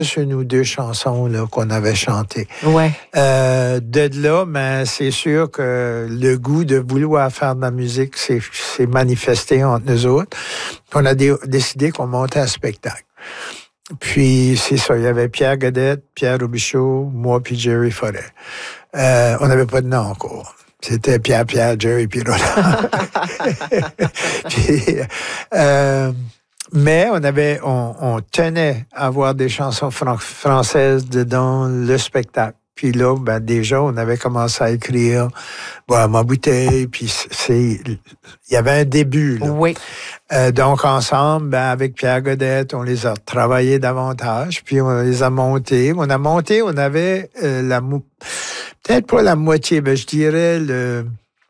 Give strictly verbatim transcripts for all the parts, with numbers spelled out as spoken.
une ou deux chansons là, qu'on avait chantées. Ouais. Euh, de là, ben, c'est sûr que le goût de vouloir faire de la musique s'est, s'est manifesté entre nous autres. On a dé- décidé qu'on montait un spectacle. Puis, c'est ça, il y avait Pierre Godette, Pierre Robichaud, moi puis Jerry Forêt. Euh, on n'avait pas de nom encore. C'était Pierre, Pierre, Jerry puis Roland. puis, euh, mais on avait, on, on tenait à avoir des chansons fran- françaises dedans le spectacle. Puis là, ben, déjà, on avait commencé à écrire Boire ma bouteille, puis c'est, il y avait un début, là. Oui. Euh, donc, ensemble, ben, avec Pierre Godette, on les a travaillés davantage, puis on les a montés. On a monté, on avait euh, la... Mou- peut-être pas la moitié, mais je dirais le...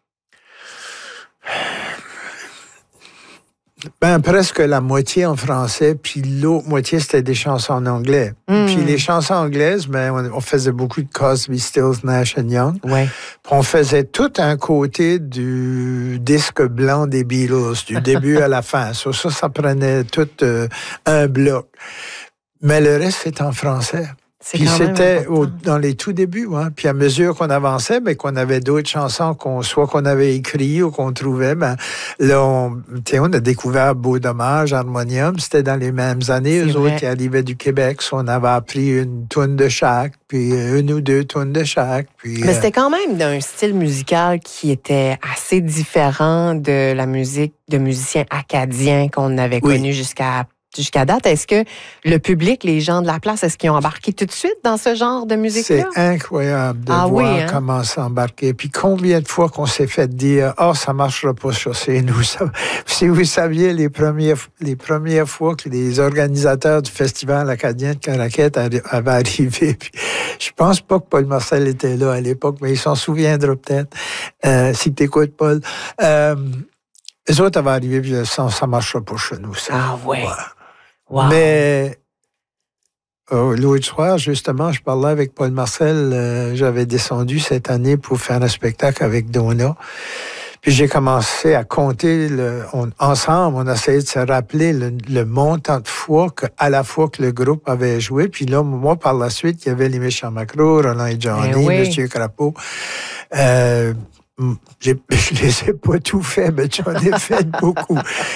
Ben, presque la moitié en français, puis l'autre moitié, c'était des chansons en anglais. Mm. Puis les chansons anglaises, ben, on, on faisait beaucoup de Crosby, Stills, Nash and Young. Ouais. Puis on faisait tout un côté du disque blanc des Beatles, du début à la fin. Ça, ça, ça prenait tout euh, un bloc. Mais le reste, c'était en français. C'est Puis c'était au, important. dans les tout débuts, hein. Puis à mesure qu'on avançait, ben qu'on avait d'autres chansons qu'on soit qu'on avait écrites ou qu'on trouvait, ben là on, on a découvert Beau Dommage, Harmonium, c'était dans les mêmes années, eux autres qui arrivaient du Québec, so on avait appris une toune de chaque, puis une ou deux tounes de chaque. Puis, mais c'était quand même d'un style musical qui était assez différent de la musique de musiciens acadiens qu'on avait oui. connu jusqu'à Jusqu'à date, est-ce que le public, les gens de la place, est-ce qu'ils ont embarqué tout de suite dans ce genre de musique-là? C'est incroyable de ah, voir oui, hein? comment s'embarquer. Puis combien de fois qu'on s'est fait dire « Ah, oh, ça marchera pas sur chez nous. » Si vous saviez les premières, les premières fois que les organisateurs du Festival acadien de Caraquette avaient arrivé, puis je pense pas que Paul Marcel était là à l'époque, mais il s'en souviendra peut-être, euh, si tu écoutes, Paul. Euh, les autres avaient arrivé, puis ça ne marchera pas chez nous. Ça. Ah ouais. ouais. Wow. Mais euh, l'autre soir, justement, je parlais avec Paul Marcel. Euh, j'avais descendu cette année pour faire un spectacle avec Donna. Puis j'ai commencé à compter, le, on, ensemble, on essayait de se rappeler le, le montant de fois que, à la fois que le groupe avait joué. Puis là, moi, par la suite, il y avait les Méchants Macro, Roland et Johnny, oui. Monsieur Crapeau. Euh, J'ai, je les ai pas tout fait, mais j'en ai fait beaucoup.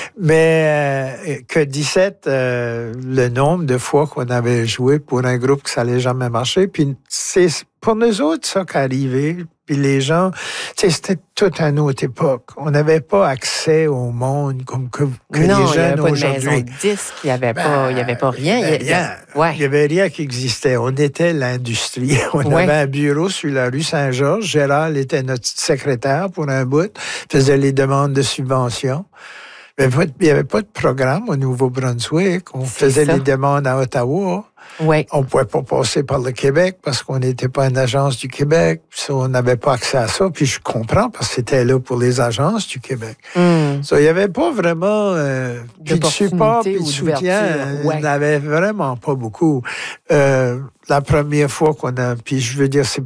Mais euh, que dix-sept, euh, le nombre de fois qu'on avait joué pour un groupe que ça allait jamais marcher. Puis c'est pour nous autres ça qui arrivait. Puis les gens, tu sais, c'était toute une autre époque. On n'avait pas accès au monde comme que, que non, les jeunes aujourd'hui. Non, il n'y avait pas de maison de disques, il n'y avait, ben, avait pas rien. Ben, il y avait, ouais. Il y avait rien qui existait. On était l'industrie. On ouais. avait un bureau sur la rue Saint-Georges. Gérald était notre secrétaire pour un bout, faisait les demandes de subventions. Il n'y avait pas de programme au Nouveau-Brunswick. On C'est faisait ça. les demandes à Ottawa. Oui. On ne pouvait pas passer par le Québec parce qu'on n'était pas une agence du Québec. So, on n'avait pas accès à ça. Puis je comprends parce que c'était là pour les agences du Québec. Mm. So, il n'y avait pas vraiment... Euh, puis de support, puis de soutien, ouais. il n'y avait vraiment pas beaucoup. Euh, la première fois qu'on a... Puis je veux dire, c'est...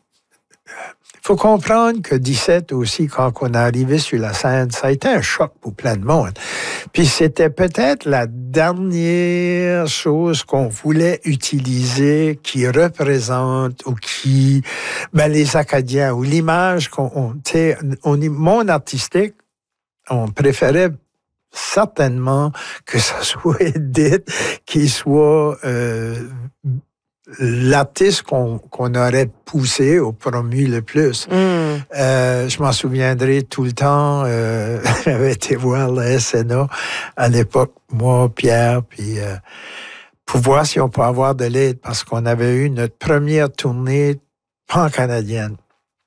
Il faut comprendre que dix-sept aussi, quand on est arrivé sur la scène, ça a été un choc pour plein de monde. Puis c'était peut-être la dernière chose qu'on voulait utiliser qui représente ou qui, ben, les Acadiens, ou l'image qu'on, tu sais, au monde artistique, on préférait certainement que ça soit Edith qui soit euh, l'artiste qu'on, qu'on aurait poussé ou promu le plus. Mm. Euh, je m'en souviendrai tout le temps. Euh, j'avais été voir la S N A à l'époque, moi, Pierre, puis euh, pour voir si on peut avoir de l'aide, parce qu'on avait eu notre première tournée pan-canadienne.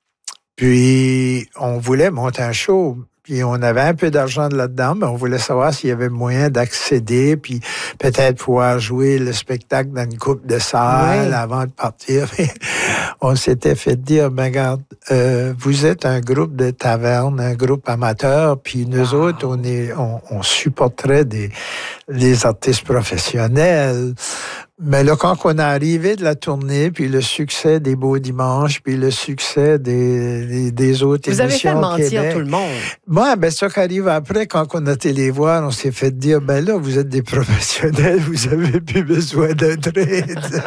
Puis, on voulait monter un show. Puis on avait un peu d'argent là-dedans, mais on voulait savoir s'il y avait moyen d'accéder, puis peut-être pouvoir jouer le spectacle dans une coupe de salle oui. avant de partir. On s'était fait dire, ben regarde, euh, vous êtes un groupe de taverne, un groupe amateur, puis nous wow. autres, on est, on, on supporterait des les artistes professionnels. Mais là, quand on est arrivé de la tournée, puis le succès des Beaux Dimanches, puis le succès des, des, des autres Vous émissions Vous avez fait mentir Québec, tout le monde. Moi, ben, ça qui arrive après, quand on a été voir, on s'est fait dire, ben là, vous êtes des professionnels, vous avez plus besoin d'aide.